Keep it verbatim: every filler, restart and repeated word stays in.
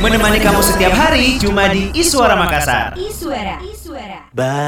Menemani kamu setiap hari cuma di Iswara Makassar. Iswara. Iswara. Bye.